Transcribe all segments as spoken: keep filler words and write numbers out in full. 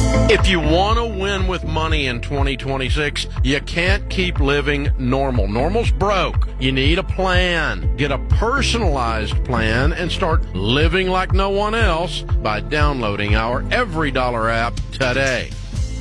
If you want to win with money in twenty twenty-six, you can't keep living normal. Normal's broke. You need a plan. Get a personalized plan and start living like no one else by downloading our Every Dollar app today.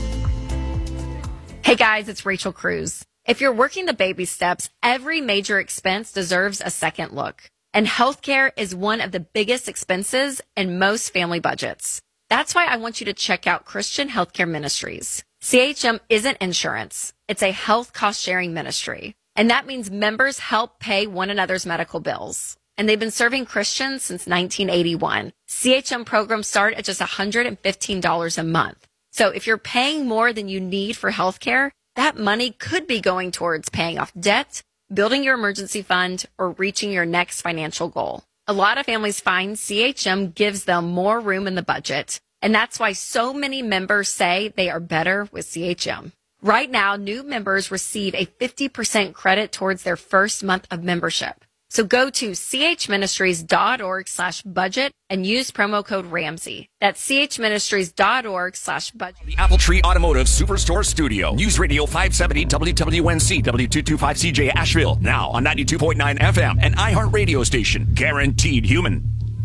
Hey guys, it's Rachel Cruz. If you're working the baby steps, every major expense deserves a second look. And healthcare is one of the biggest expenses in most family budgets. That's why I want you to check out Christian Healthcare Ministries. C H M isn't insurance. It's a health cost-sharing ministry. And that means members help pay one another's medical bills. And they've been serving Christians since nineteen eighty-one. C H M programs start at just one hundred fifteen dollars a month. So if you're paying more than you need for healthcare, that money could be going towards paying off debt, building your emergency fund, or reaching your next financial goal. A lot of families find C H M gives them more room in the budget, and that's why so many members say they are better with C H M. Right now, new members receive a fifty percent credit towards their first month of membership. So go to chministries.org slash budget and use promo code Ramsey. That's chministries.org slash budget. The Apple Tree Automotive Superstore Studio. News Radio five seventy W W N C W two twenty-five C J Asheville. Now on ninety-two point nine F M and iHeart Radio Station. Guaranteed human.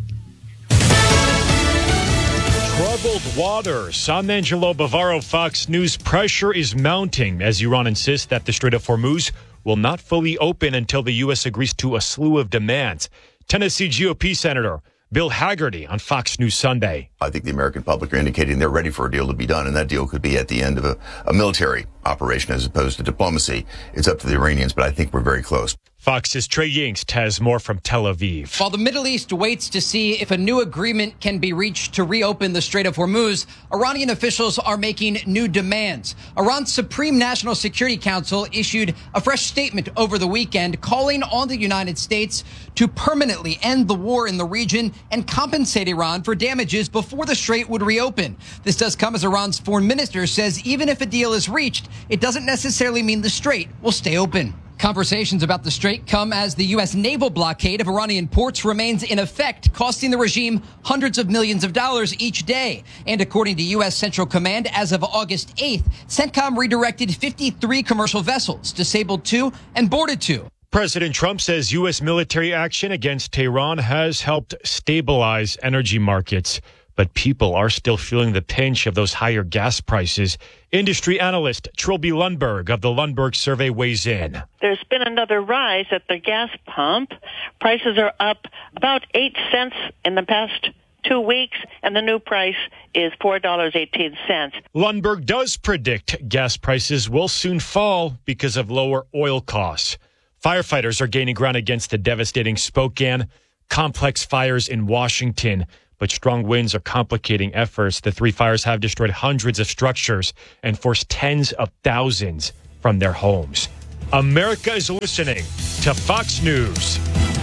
Troubled waters. I'm Angelo Bavaro, Fox News. Pressure is mounting as Iran insists that the Strait of Hormuz will not fully open until the U S agrees to a slew of demands. Tennessee G O P Senator Bill Hagerty on Fox News Sunday. I think the American public are indicating they're ready for a deal to be done, and that deal could be at the end of a, a military operation as opposed to diplomacy. It's up to the Iranians, but I think we're very close. Fox's Trey Yingst has more from Tel Aviv. While the Middle East waits to see if a new agreement can be reached to reopen the Strait of Hormuz, Iranian officials are making new demands. Iran's Supreme National Security Council issued a fresh statement over the weekend calling on the United States to permanently end the war in the region and compensate Iran for damages before the strait would reopen. This does come as Iran's foreign minister says even if a deal is reached, it doesn't necessarily mean the strait will stay open. Conversations about the strait come as the U S naval blockade of Iranian ports remains in effect, costing the regime hundreds of millions of dollars each day. And according to U S Central Command, as of August eighth, CENTCOM redirected fifty-three commercial vessels, disabled two, and boarded two. President Trump says U S military action against Tehran has helped stabilize energy markets, but people are still feeling the pinch of those higher gas prices. Industry analyst Trilby Lundberg of the Lundberg Survey weighs in. There's been another rise at the gas pump. Prices are up about eight cents in the past two weeks, and the new price is four dollars and eighteen cents. Lundberg does predict gas prices will soon fall because of lower oil costs. Firefighters are gaining ground against the devastating Spokane complex fires in Washington, but strong winds are complicating efforts. The three fires have destroyed hundreds of structures and forced tens of thousands from their homes. America is listening to Fox News.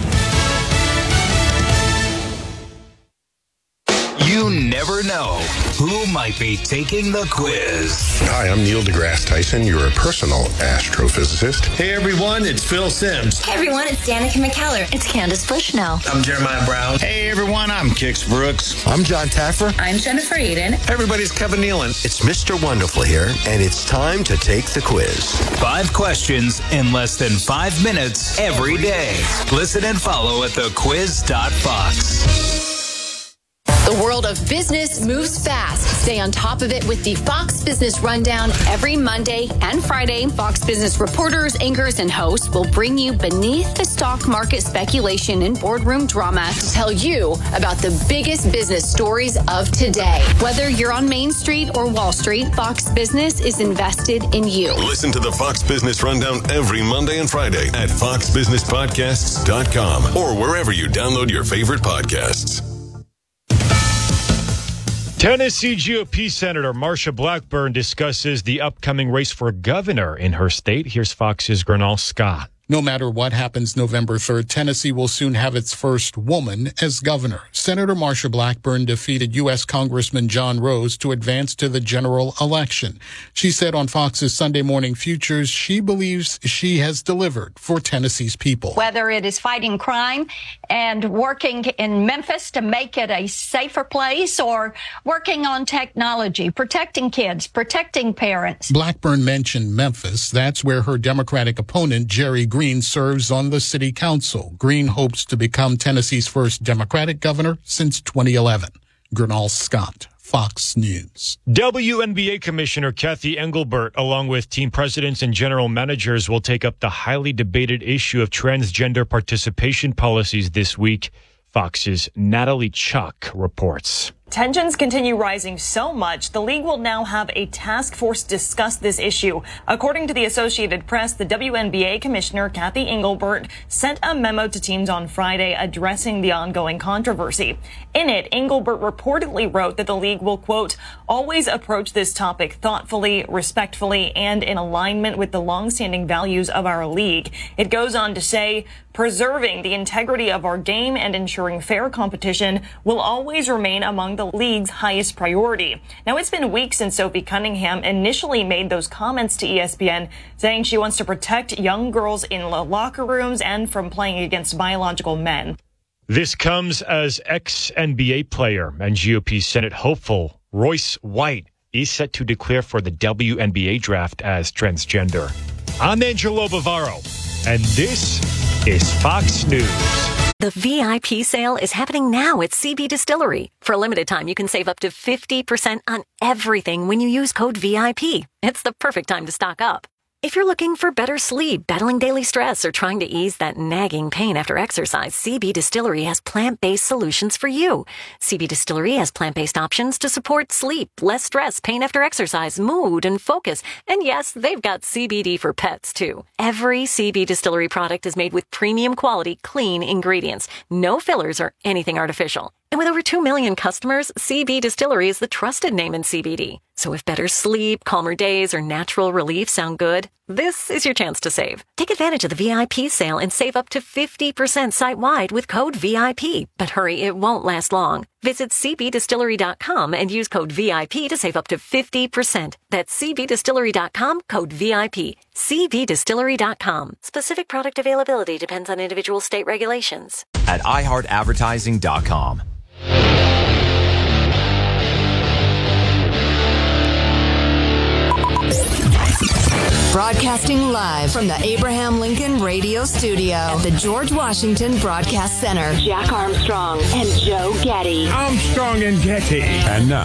You never know who might be taking the quiz. Hi, I'm Neil deGrasse Tyson, your personal astrophysicist. Hey everyone, it's Phil Sims. Hey everyone, it's Danica McKellar. It's Candace Bushnell. I'm Jeremiah Brown. Hey everyone, I'm Kix Brooks. I'm John Taffer. I'm Jennifer Aiden. Hey everybody, it's Kevin Nealon. It's Mister Wonderful here, and it's time to take the quiz. Five questions in less than five minutes every day. Listen and follow at the quiz dot fox. The world of business moves fast. Stay on top of it with the Fox Business Rundown every Monday and Friday. Fox Business reporters, anchors, and hosts will bring you beneath the stock market speculation and boardroom drama to tell you about the biggest business stories of today. Whether you're on Main Street or Wall Street, Fox Business is invested in you. Listen to the Fox Business Rundown every Monday and Friday at fox business podcasts dot com or wherever you download your favorite podcasts. Tennessee G O P Senator Marsha Blackburn discusses the upcoming race for governor in her state. Here's Fox's Gernal Scott. No matter what happens November third, Tennessee will soon have its first woman as governor. Senator Marsha Blackburn defeated U S Congressman John Rose to advance to the general election. She said on Fox's Sunday Morning Futures she believes she has delivered for Tennessee's people. Whether it is fighting crime and working in Memphis to make it a safer place, or working on technology, protecting kids, protecting parents. Blackburn mentioned Memphis. That's where her Democratic opponent, Jerry Green, serves on the city council. Green hopes to become Tennessee's first Democratic governor since twenty eleven. Gernal Scott, Fox News. W N B A Commissioner Kathy Engelbert, along with team presidents and general managers, will take up the highly debated issue of transgender participation policies this week. Fox's Natalie Chuck reports. Tensions continue rising so much, the league will now have a task force discuss this issue. According to the Associated Press, the W N B A commissioner, Kathy Engelbert, sent a memo to teams on Friday addressing the ongoing controversy. In it, Engelbert reportedly wrote that the league will, quote, always approach this topic thoughtfully, respectfully, and in alignment with the longstanding values of our league. It goes on to say, preserving the integrity of our game and ensuring fair competition will always remain among the league's highest priority. Now, it's been weeks since Sophie Cunningham initially made those comments to E S P N, saying she wants to protect young girls in the locker rooms and from playing against biological men. This comes as ex-N B A player and G O P Senate hopeful Royce White is set to declare for the W N B A draft as transgender. I'm Angelo Bavaro, and this is Fox News. The V I P sale is happening now at C B Distillery. For a limited time, you can save up to fifty percent on everything when you use code V I P. It's the perfect time to stock up. If you're looking for better sleep, battling daily stress, or trying to ease that nagging pain after exercise, C B Distillery has plant-based solutions for you. C B Distillery has plant-based options to support sleep, less stress, pain after exercise, mood, and focus. And yes, they've got C B D for pets, too. Every C B Distillery product is made with premium quality, clean ingredients. No fillers or anything artificial. And with over two million customers, C B Distillery is the trusted name in C B D. So if better sleep, calmer days, or natural relief sound good, this is your chance to save. Take advantage of the V I P sale and save up to fifty percent site-wide with code V I P. But hurry, it won't last long. Visit C B distillery dot com and use code V I P to save up to fifty percent. That's C B distillery dot com, code V I P. C B distillery dot com. Specific product availability depends on individual state regulations. At i heart advertising dot com. Broadcasting live from the Abraham Lincoln Radio Studio at the George Washington Broadcast Center. Jack Armstrong and Joe Getty. Armstrong and Getty. And now,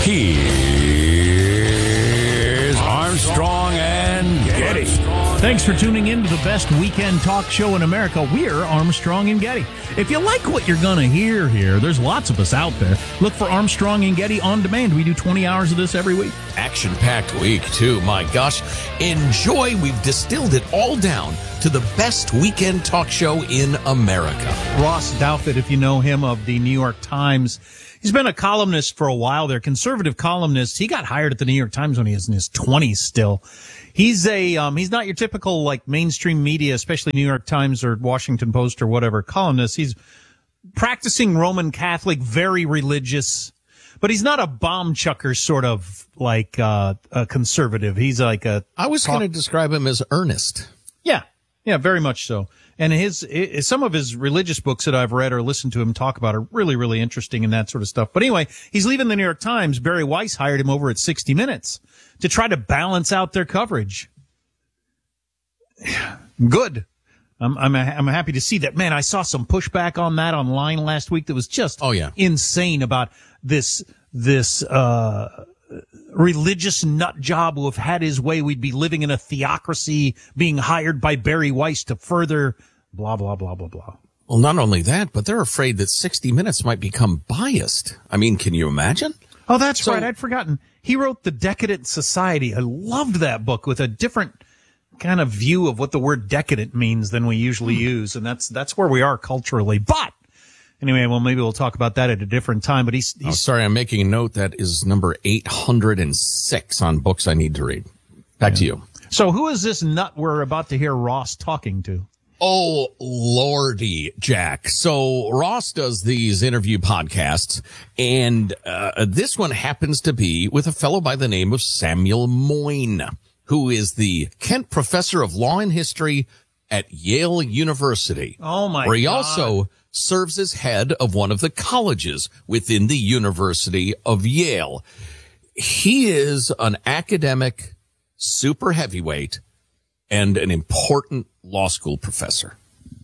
here's Armstrong and Getty. Thanks for tuning in to the best weekend talk show in America. We're Armstrong and Getty. If you like what you're going to hear here, there's lots of us out there. Look for Armstrong and Getty on demand. We do twenty hours of this every week. Action-packed week, too. My gosh. Enjoy. We've distilled it all down to the best weekend talk show in America. Ross Douthat, if you know him, of the New York Times. He's been a columnist for a while there, conservative columnist. He got hired at the New York Times when he was in his twenties still. He's a, um, he's not your typical, like, mainstream media, especially New York Times or Washington Post or whatever columnist. He's practicing Roman Catholic, very religious, but he's not a bomb chucker sort of like, uh, a conservative. He's like a. I was going to describe him as earnest. Yeah. Yeah, very much so. And his, his, some of his religious books that I've read or listened to him talk about are really, really interesting and that sort of stuff. But anyway, he's leaving the New York Times. Barry Weiss hired him over at sixty minutes to try to balance out their coverage. Good. I'm, I'm, I'm happy to see that. Man, I saw some pushback on that online last week that was just oh, yeah. insane about this, this, uh, religious nut job who, if had his way, we'd be living in a theocracy, being hired by Barry Weiss to further blah, blah, blah, blah, blah. Well, not only that, but they're afraid that sixty minutes might become biased. I mean, can you imagine? Oh, that's so, right. I'd forgotten. He wrote The Decadent Society. I loved that book with a different kind of view of what the word decadent means than we usually hmm. use. And that's, that's where we are culturally. But anyway, well, maybe we'll talk about that at a different time. But he's, he's oh, sorry, I'm making a note. That is number eight hundred six on books I need to read. Back yeah. to you. So who is this nut we're about to hear Ross talking to? Oh, Lordy, Jack. So Ross does these interview podcasts, and uh, this one happens to be with a fellow by the name of Samuel Moyn, who is the Kent Professor of Law and History at Yale University. Oh, my God. Where he also serves as head of one of the colleges within the University of Yale. He is an academic super heavyweight and an important law school professor.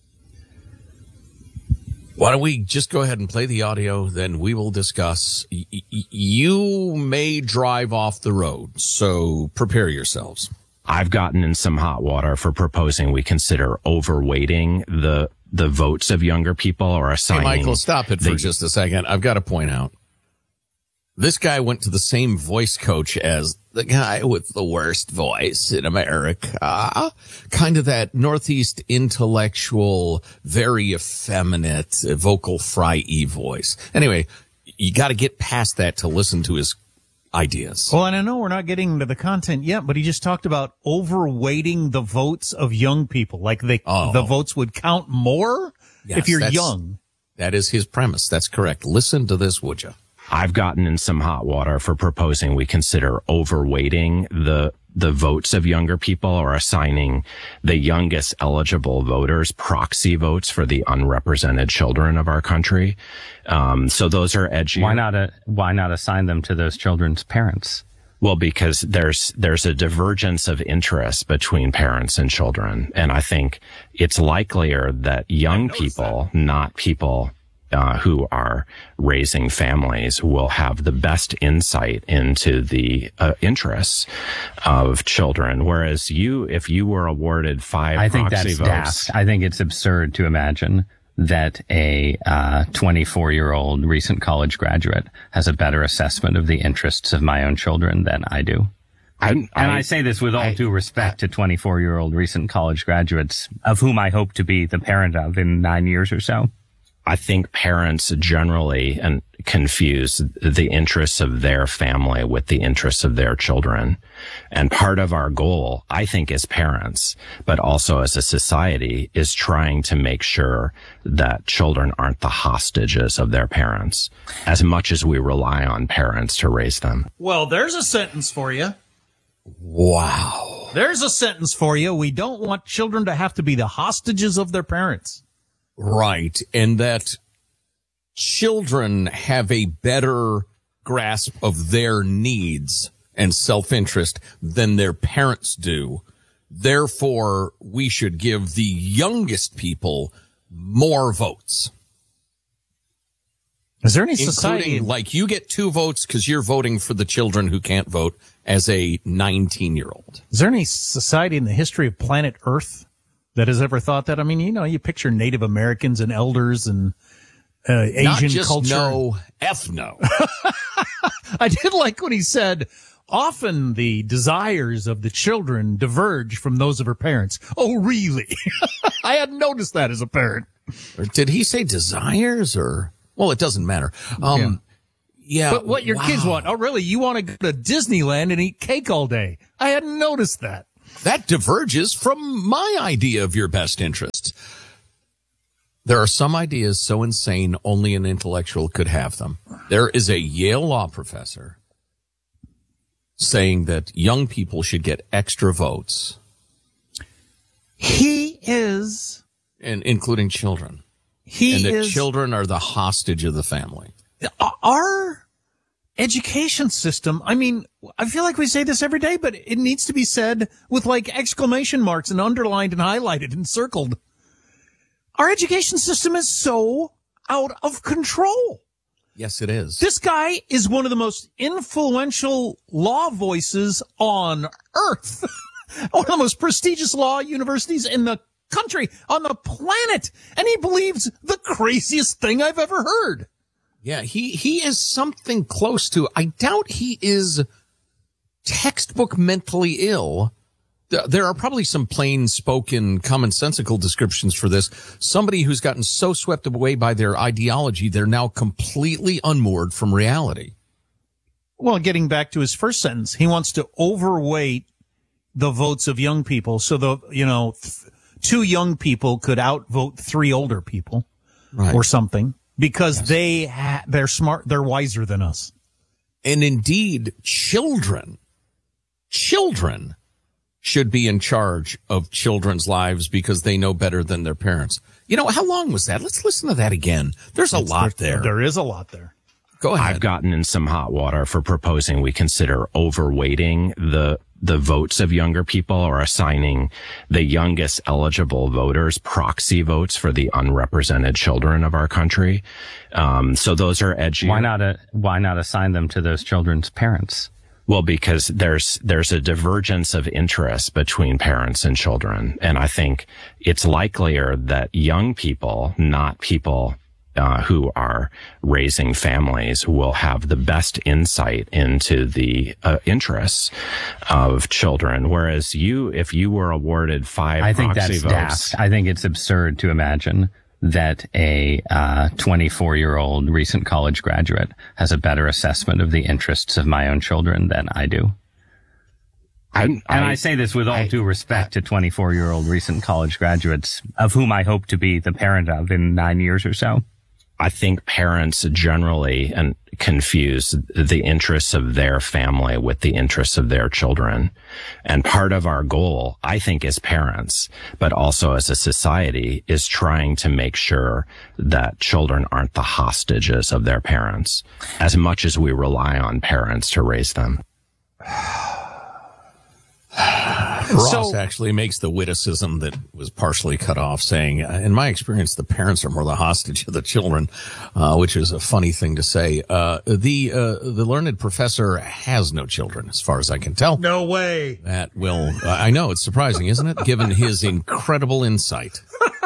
Why don't we just go ahead and play the audio, then we will discuss. Y- y- you may drive off the road, so prepare yourselves. I've gotten in some hot water for proposing we consider overweighting the the votes of younger people or assigning. Hey, Michael, stop it for the, just a second. I've got to point out. This guy went to the same voice coach as the guy with the worst voice in America. Kind of that Northeast intellectual, very effeminate, vocal fry-y voice. Anyway, you got to get past that to listen to his ideas. Well, and I know we're not getting to the content yet, but he just talked about overweighting the votes of young people. Like they, oh. the votes would count more yes, if you're young. That is his premise. That's correct. Listen to this, would you? I've gotten in some hot water for proposing we consider overweighting the the votes of younger people or assigning the youngest eligible voters proxy votes for the unrepresented children of our country. Um, so those are edgy. Why not a, why not assign them to those children's parents? Well, because there's there's a divergence of interest between parents and children, and I think it's likelier that young people, that. not people Uh, who are raising families, will have the best insight into the uh, interests of children. Whereas you, if you were awarded five I think proxy that's votes, daft. I think it's absurd to imagine that a uh, twenty-four-year-old recent college graduate has a better assessment of the interests of my own children than I do. I, and I, I say this with all I, due respect to twenty-four-year-old recent college graduates, of whom I hope to be the parent of in nine years or so. I think parents generally and confuse the interests of their family with the interests of their children. And part of our goal, I think, as parents, but also as a society, is trying to make sure that children aren't the hostages of their parents as much as we rely on parents to raise them. Well, there's a sentence for you. Wow. There's a sentence for you. We don't want children to have to be the hostages of their parents. Right, and that children have a better grasp of their needs and self-interest than their parents do. Therefore, we should give the youngest people more votes. Is there any society Including, like, you get two votes because you're voting for the children who can't vote as a nineteen-year-old. Is there any society in the history of planet Earth that has ever thought that? I mean, you know, you picture Native Americans and elders and uh, Asian Not just culture. no, ethno. I did like when he said, often the desires of the children diverge from those of her parents. Oh, really? I hadn't noticed that as a parent. Or did he say desires or? Well, it doesn't matter. Um, yeah. yeah. But what your wow. kids want. Oh, really? You want to go to Disneyland and eat cake all day? I hadn't noticed that. That diverges from my idea of your best interests. There are some ideas so insane only an intellectual could have them. There is a Yale law professor saying that young people should get extra votes. He is. And including children. He and that is. Children are the hostage of the family. Our education system, I mean, I feel like we say this every day, but it needs to be said with like exclamation marks and underlined and highlighted and circled. Our education system is so out of control. Yes, it is. This guy is one of the most influential law voices on earth. One of the most prestigious law universities in the country, on the planet. And he believes the craziest thing I've ever heard. Yeah, he, he is something close to, I doubt he is textbook mentally ill. There are probably some plain spoken, commonsensical descriptions for this. Somebody who's gotten so swept away by their ideology, they're now completely unmoored from reality. Well, getting back to his first sentence, he wants to overweight the votes of young people. So the, you know, two young people could outvote three older people right. or something because yes. they ha- they're smart, they're wiser than us. And indeed, children, children should be in charge of children's lives because they know better than their parents. You know, how long was that? Let's listen to that again. There's a it's, lot there, there. There is a lot there. Go ahead. I've gotten in some hot water for proposing we consider overweighting the the votes of younger people or assigning the youngest eligible voters proxy votes for the unrepresented children of our country. Um, so those are edgy. Why not, a, why not assign them to those children's parents? Well, because there's there's a divergence of interest between parents and children. And I think it's likelier that young people, not people uh, who are raising families, will have the best insight into the uh, interests of children. Whereas you, if you were awarded five I think proxy that's votes, daft. I think it's absurd to imagine that a uh, twenty-four-year-old recent college graduate has a better assessment of the interests of my own children than I do. I, and I, I say this with all I, due respect to twenty-four-year-old recent college graduates, of whom I hope to be the parent of in nine years or so. I think parents generally and confuse the interests of their family with the interests of their children. And part of our goal, I think, as parents, but also as a society, is trying to make sure that children aren't the hostages of their parents as much as we rely on parents to raise them. Ross So- actually makes the witticism that was partially cut off, saying, in my experience, the parents are more the hostage of the children, uh, which is a funny thing to say. Uh, the, uh, the learned professor has no children, as far as I can tell. No way. That will, uh, I know, it's surprising, isn't it? Given his incredible insight.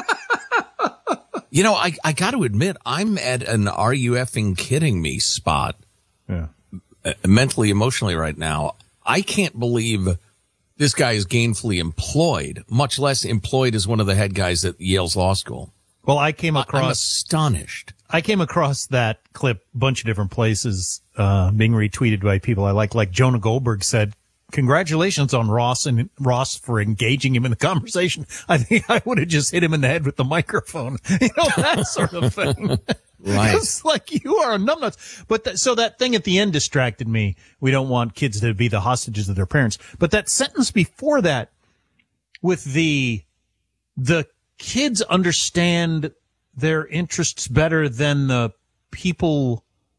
You know, I, I got to admit, I'm at an are you effing kidding me spot. Yeah. Uh, mentally, emotionally right now. I can't believe this guy is gainfully employed, much less employed as one of the head guys at Yale's Law School. Well, I came across. I'm astonished. I came across that clip a bunch of different places, uh, being retweeted by people I like. Like Jonah Goldberg said, congratulations on Ross and Ross for engaging him in the conversation. I think I would have just hit him in the head with the microphone. You know, that sort of thing. Right. It's like, you are a numbnuts. But th- so that thing at the end distracted me. We don't want kids to be the hostages of their parents. But that sentence before that, with the, the kids understand their interests better than the people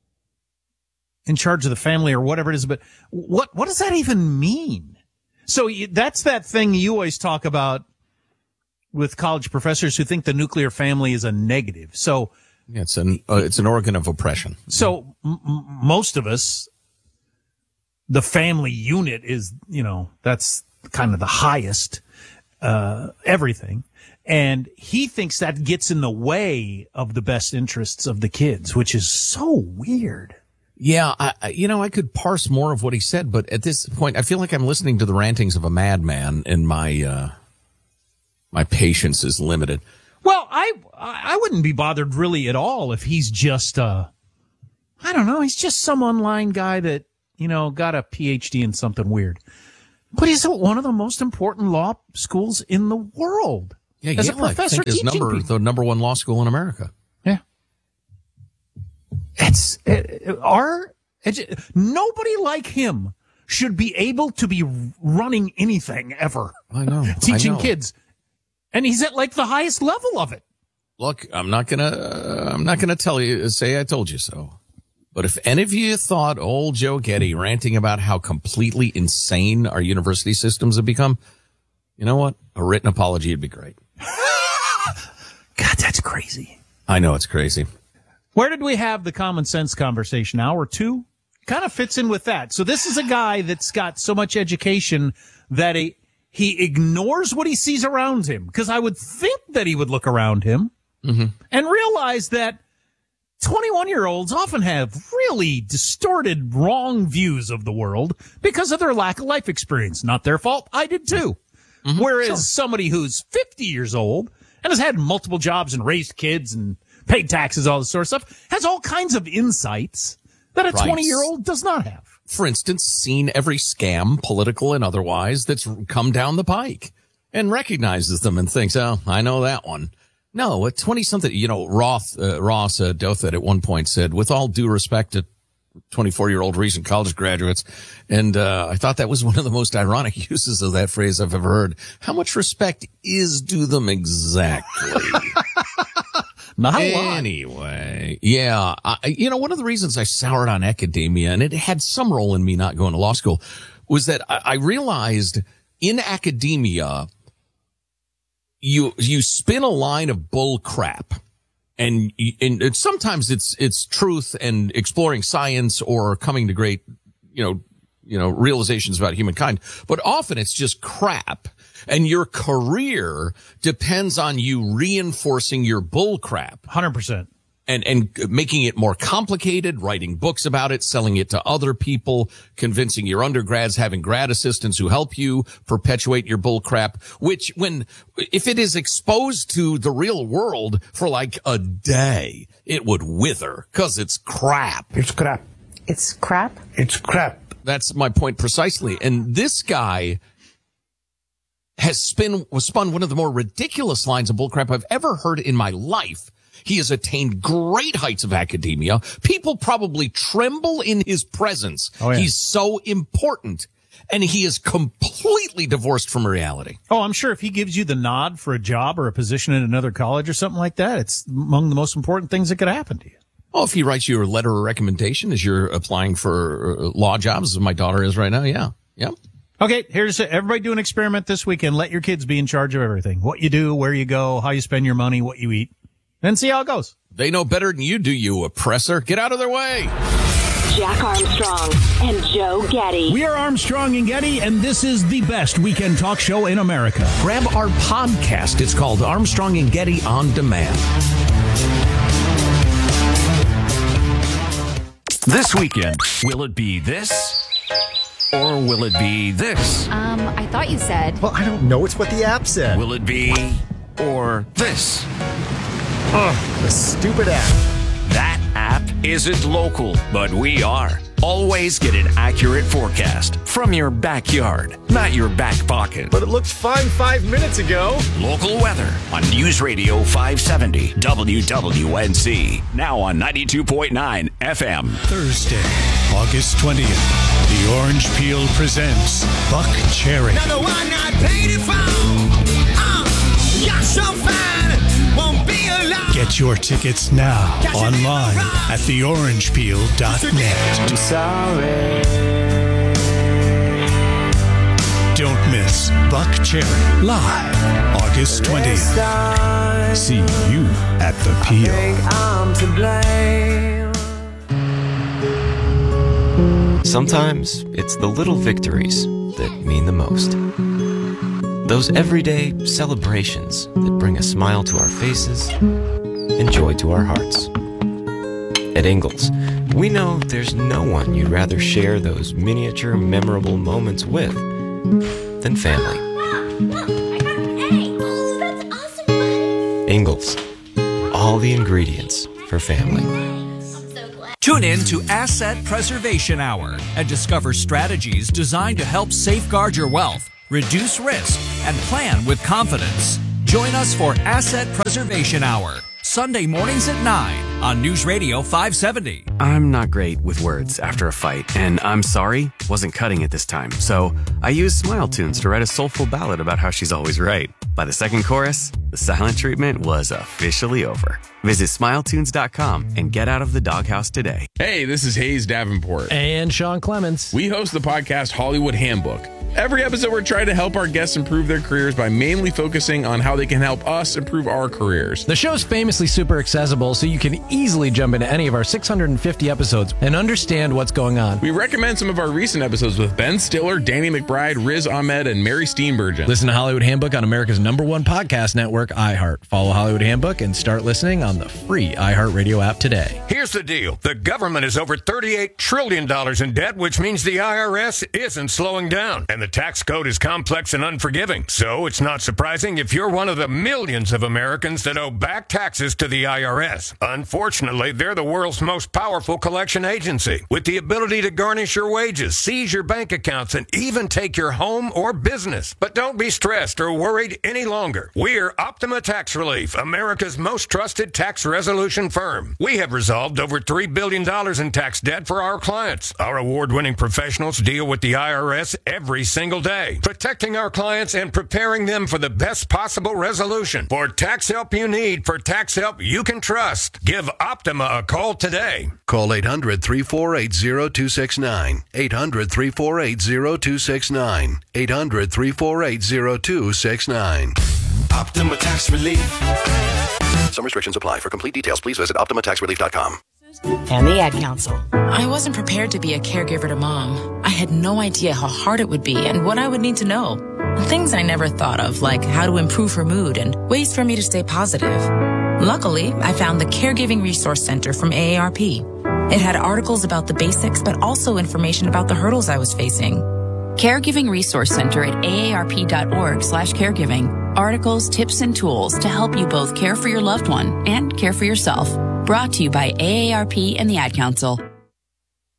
in charge of the family or whatever it is. But what, what does that even mean? So you, that's that thing you always talk about with college professors who think the nuclear family is a negative. So, Yeah, it's an uh, it's an organ of oppression. So m- m- most of us, the family unit is, you know, that's kind of the highest, uh, everything. And he thinks that gets in the way of the best interests of the kids, which is so weird. Yeah, I, I- you know, I could parse more of what he said, but at this point, I feel like I'm listening to the rantings of a madman, and my uh, my patience is limited. Well, I I wouldn't be bothered really at all if he's just, uh, I don't know, he's just some online guy that, you know, got a P H D in something weird. But he's at one of the most important law schools in the world. Yeah, as Yale, a professor I think, is teaching number, people. the number one law school in America. Yeah. It's, uh, our, edu- nobody like him should be able to be running anything ever. I know. Teaching I know. kids. And he's at like the highest level of it. Look, I'm not gonna, uh, I'm not gonna tell you, say I told you so. But if any of you thought old Joe Getty ranting about how completely insane our university systems have become, you know what? A written apology would be great. God, that's crazy. I know it's crazy. Where did we have the common sense conversation? Hour two? Kind of fits in with that. So this is a guy that's got so much education that he, he ignores what he sees around him. Because I would think that he would look around him mm-hmm. and realize that twenty-one-year-olds often have really distorted, wrong views of the world because of their lack of life experience. Not their fault. I did too. Mm-hmm. Whereas sure. somebody who's fifty years old and has had multiple jobs and raised kids and paid taxes, all this sort of stuff, has all kinds of insights that a twenty-year-old does not have. For instance, seen every scam, political and otherwise, that's come down the pike. and recognizes them and thinks, oh, I know that one. No, at twenty-something, you know, Roth, uh, Ross uh, Douthat at one point said, with all due respect to twenty-four-year-old recent college graduates, and uh, I thought that was one of the most ironic uses of that phrase I've ever heard. How much respect is due them exactly? Not a lot. Anyway, yeah, I, you know, one of the reasons I soured on academia, and it had some role in me not going to law school, was that I, I realized in academia, you you spin a line of bull crap. And, and sometimes it's, it's truth and exploring science or coming to great, you know, you know, realizations about humankind. But often it's just crap. And your career depends on you reinforcing your bull crap. one hundred percent. And, and making it more complicated, writing books about it, selling it to other people, convincing your undergrads, having grad assistants who help you perpetuate your bull crap, which when, if it is exposed to the real world for like a day, it would wither because it's crap. It's crap. It's crap? It's crap. That's my point precisely. And this guy has spin, spun one of the more ridiculous lines of bull crap I've ever heard in my life. He has attained great heights of academia. People probably tremble in his presence. Oh, yeah. He's so important. And he is completely divorced from reality. Oh, I'm sure if he gives you the nod for a job or a position in another college or something like that, it's among the most important things that could happen to you. Well, if he writes you a letter of recommendation as you're applying for law jobs, as my daughter is right now, yeah. Yep. Okay, here's a, everybody do an experiment this weekend. Let your kids be in charge of everything. What you do, where you go, how you spend your money, what you eat. And see how it goes. They know better than you do, you oppressor. Get out of their way. Jack Armstrong and Joe Getty. We are Armstrong and Getty, and this is the best weekend talk show in America. Grab our podcast. It's called Armstrong and Getty On Demand. This weekend, will it be this? Or will it be this? Um, I thought you said. Well, I don't know. It's what the app said. Will it be or this? Ugh, the stupid app. That app isn't local, but we are. Always get an accurate forecast from your backyard, not your back pocket. But it looked fine five minutes ago. Local weather on News Radio five seventy W W N C. Now on ninety-two point nine F M. Thursday, August twentieth. The Orange Peel presents Buck Cherry. Now the one I paid it for. Uh, you're so fine. Won't be alone. Get your tickets now online at the orange peel dot net. I'm sorry. Don't miss Buck Cherry live August twentieth. See you at the Peel. I'm to blame. Sometimes it's the little victories that mean the most. Those everyday celebrations that bring a smile to our faces and joy to our hearts. At Ingalls, we know there's no one you'd rather share those miniature memorable moments with than family. Mom, I got an A. Oh, that's awesome, buddy. Ingalls, all the ingredients for family. Tune in to Asset Preservation Hour and discover strategies designed to help safeguard your wealth, reduce risk, and plan with confidence. Join us for Asset Preservation Hour, Sunday mornings at nine on News Radio five seventy. I'm not great with words after a fight, and I'm sorry wasn't cutting it this time. So I used Smile Tunes to write a soulful ballad about how she's always right. By the second chorus, the silent treatment was officially over. Visit smile tunes dot com and get out of the doghouse today. Hey, this is Hayes Davenport. And Sean Clements. We host the podcast Hollywood Handbook. Every episode, we're trying to help our guests improve their careers by mainly focusing on how they can help us improve our careers. The show's famously super accessible, so you can easily jump into any of our six hundred fifty episodes and understand what's going on. We recommend some of our recent episodes with Ben Stiller, Danny McBride, Riz Ahmed, and Mary Steenburgen. Listen to Hollywood Handbook on America's number one podcast network, network iHeart. Follow Hollywood Handbook and start listening on the free iHeartRadio app today. Here's the deal. The government is over thirty-eight trillion dollars in debt, which means the I R S isn't slowing down. And the tax code is complex and unforgiving. So it's not surprising if you're one of the millions of Americans that owe back taxes to the I R S. Unfortunately, they're the world's most powerful collection agency, with the ability to garnish your wages, seize your bank accounts, and even take your home or business. But don't be stressed or worried any longer. We're Optima Tax Relief, America's most trusted tax resolution firm. We have resolved over three billion dollars in tax debt for our clients. Our award-winning professionals deal with the I R S every single day, protecting our clients and preparing them for the best possible resolution. For tax help you need, for tax help you can trust, give Optima a call today. Call eight hundred, three four eight, zero two six nine. eight hundred, three four eight, zero two six nine. eight hundred, three four eight, zero two six nine. Optima Tax Relief. Some restrictions apply. For complete details, please visit optima tax relief dot com. And the Ad Council. I wasn't prepared to be a caregiver to Mom. I had no idea how hard it would be and what I would need to know. Things I never thought of, like how to improve her mood and ways for me to stay positive. Luckily, I found the Caregiving Resource Center from A A R P. It had articles about the basics, but also information about the hurdles I was facing. Caregiving Resource Center at aarp.org slash caregiving. Articles, tips, and tools to help you both care for your loved one and care for yourself. Brought to you by A A R P and the Ad Council.